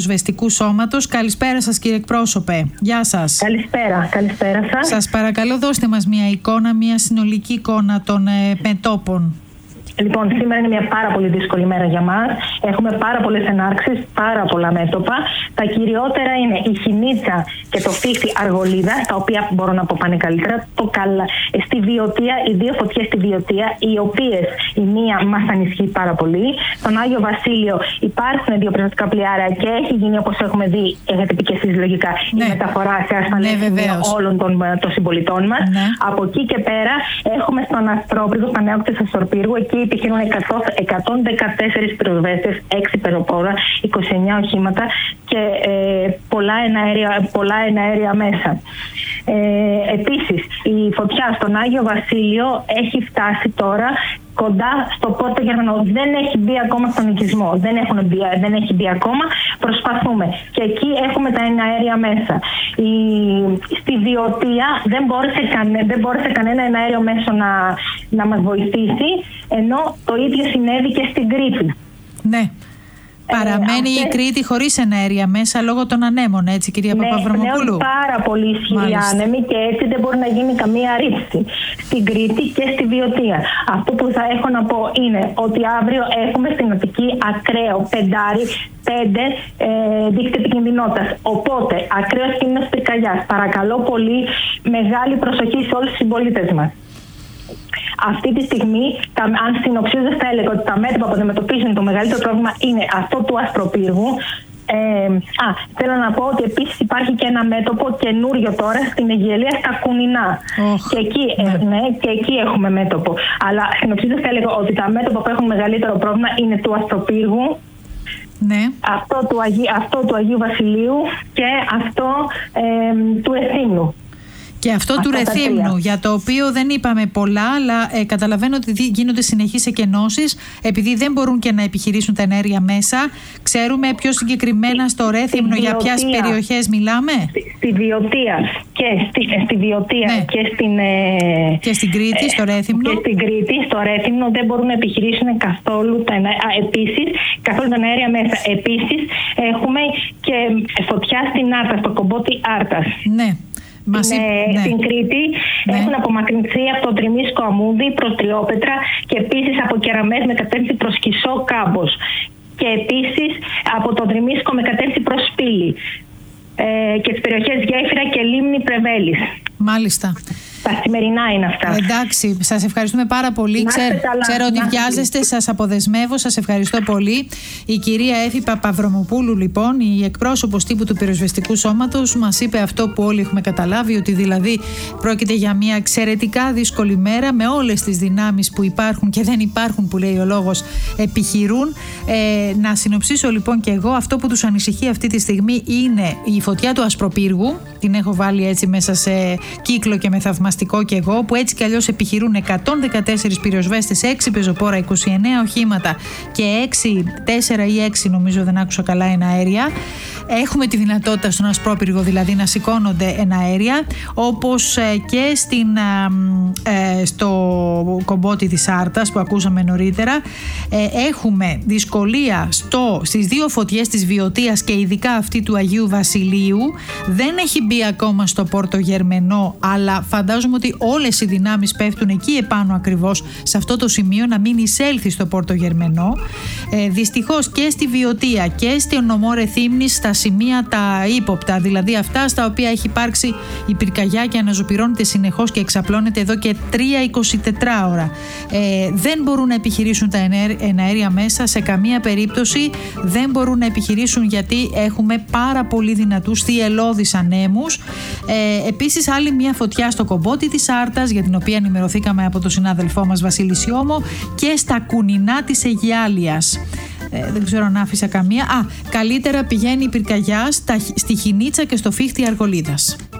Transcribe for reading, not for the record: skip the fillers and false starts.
Πυροσβεστικού Σώματος. Καλησπέρα σας, κύριε εκπρόσωπε. Γεια σας. Καλησπέρα σας. Σας παρακαλώ, δώστε μας μια εικόνα, μια συνολική εικόνα των μετώπων. Λοιπόν, σήμερα είναι μια πάρα πολύ δύσκολη μέρα για μας. Έχουμε πάρα πολλές ενάρξεις, πάρα πολλά μέτωπα. Τα κυριότερα είναι η Χινίτσα και το Φίχτη Αργολίδα, τα οποία μπορώ να πω πάνε καλύτερα. Στη Βιωτία, οι δύο φωτιές στη Βιωτία, οι οποίες η μία μας ανισχύει πάρα πολύ. Στον Άγιο Βασίλειο υπάρχουν δύο πυροσβεστικά πλοιάρια και έχει γίνει, όπως έχουμε δει, έχετε πει και εσείς λογικά, η μεταφορά σε ασφαλές όλων των συμπολιτών μας. Ναι. Από εκεί και πέρα έχουμε στον Αστρόπυργο, στα νέα της Αστροπύργου, εκεί επιχειρούν 114 πυροσβέστες, 6 πεζοπόρα, 29 οχήματα και πολλά εναέρια μέσα. Επίσης, η φωτιά στον Άγιο Βασίλειο έχει φτάσει τώρα κοντά στο Πόρτο Γερμανό. Δεν έχει μπει ακόμα στον οικισμό. Δεν έχει μπει ακόμα. Προσπαθούμε. Και εκεί έχουμε τα εναέρια μέσα. Στη Βιωτία δεν μπόρεσε κανένα εναέριο μέσο να μας βοηθήσει, ενώ το ίδιο συνέβη και στην Κρήτη. Ναι. Παραμένει η Κρήτη χωρίς εναέρια μέσα λόγω των ανέμων, έτσι, κυρία Παπαβραμοπούλου? Ναι, πάρα πολύ ισχυροί άνεμοι και έτσι δεν μπορεί να γίνει καμία ρήψη στην Κρήτη και στη Βιωτία. Αυτό που θα έχω να πω είναι ότι αύριο έχουμε στην Αττική ακραίο 5 δίκτυα επικινδυνότητας. Οπότε, ακραίος κίνδυνος πυρκαγιάς. Παρακαλώ πολύ, μεγάλη προσοχή σε όλους τους συμπολίτες μας. Αυτή τη στιγμή, αν συνοψίζοντας, θα έλεγα ότι τα μέτωπα που αντιμετωπίζουν το μεγαλύτερο πρόβλημα είναι αυτό του Αστροπύργου. Θέλω να πω ότι επίσης υπάρχει και ένα μέτωπο καινούριο τώρα στην Αιγιαλία, στα Κουνινά. Και εκεί έχουμε μέτωπο. Αλλά συνοψίζοντας, θα έλεγα ότι τα μέτωπα που έχουν μεγαλύτερο πρόβλημα είναι του Αστροπύργου, ναι, αυτό του Αγίου Βασιλείου και αυτό του Εθήμνου. Και αυτό του Ρεθύμνου, για το οποίο δεν είπαμε πολλά, αλλά καταλαβαίνω ότι γίνονται συνεχείς εκενώσεις, επειδή δεν μπορούν και να επιχειρήσουν τα εναέρια μέσα. Ξέρουμε πιο συγκεκριμένα στο Ρέθυμνο για ποιες περιοχές μιλάμε? Στη Βιωτία και στην Κρήτη, στο Ρέθυμνο. Και στην Κρήτη, στο Ρέθυμνο δεν μπορούν να επιχειρήσουν καθόλου τα εναέρια μέσα. Επίσης, έχουμε και φωτιά στην Άρτα, στο κομπότι Άρτας. Ναι. Στην Κρήτη έχουν απομακρυνθεί από το Τριμίσκο Αμμούδι προς Τριόπετρα και επίσης από Κεραμές με κατεύθυνση προς Κισό Κάμπος και επίσης από το Τριμίσκο με κατεύθυνση προς Σπήλη και τις περιοχές Γέφυρα και Λίμνη Πρεβέλης. Μάλιστα. Τα σημερινά είναι αυτά. Εντάξει, σας ευχαριστούμε πάρα πολύ. Ξέρω ότι βιάζεστε, σας αποδεσμεύω, σας ευχαριστώ πολύ. Η κυρία Έφη Παπαβραμοπούλου, λοιπόν, η εκπρόσωπος τύπου του Πυροσβεστικού Σώματος, μας είπε αυτό που όλοι έχουμε καταλάβει, ότι δηλαδή πρόκειται για μια εξαιρετικά δύσκολη μέρα, με όλες τις δυνάμεις που υπάρχουν και δεν υπάρχουν, που λέει ο λόγος, επιχειρούν. Να συνοψίσω λοιπόν και εγώ, αυτό που τους ανησυχεί αυτή τη στιγμή είναι η φωτιά του Ασπροπύργου. Την έχω βάλει έτσι μέσα σε κύκλο και με θαυμαστικό κι εγώ, που έτσι κι αλλιώς επιχειρούν 114 πυροσβέστες, 6 πεζοπόρα, 29 οχήματα και 4 ή 6 νομίζω, δεν άκουσα καλά, εναέρια. Έχουμε τη δυνατότητα στον Ασπρόπυργο δηλαδή να σηκώνονται εναέρια, όπως και στο κομπότι της Άρτας που ακούσαμε νωρίτερα. Έχουμε δυσκολία στις δύο φωτιές της Βιωτίας και ειδικά αυτή του Αγίου Βασιλείου. Δεν έχει μπει ακόμα στο Πόρτο Γερμενό, αλλά φαντάζομαι ότι όλες οι δυνάμεις πέφτουν εκεί επάνω ακριβώς σε αυτό το σημείο, να μην εισέλθει στο Πόρτο Γερμενό. Δυστυχώς και στη Βιωτία και στο νομό Ρεθύμνης, στα σημεία τα ύποπτα, δηλαδή αυτά στα οποία έχει υπάρξει η πυρκαγιά και αναζωπυρώνεται συνεχώς και εξαπλώνεται εδώ και 3-24 ώρα. Δεν μπορούν να επιχειρήσουν τα εναέρια μέσα σε καμία περίπτωση. Δεν μπορούν να επιχειρήσουν γιατί έχουμε πάρα πολύ δυνατούς θυελλώδεις ανέμους. Επίσης, άλλη μια φωτιά στο κομπότι της Άρτας, για την οποία ενημερωθήκαμε από τον συνάδελφό μας Βασίλη Σιώμο, και στα Κουνινά της Αιγιάλειας. Δεν ξέρω αν άφησα καμία. Καλύτερα πηγαίνει η πυρκαγιά στη Χινίτσα και στο Φίχτη Αργολίδας.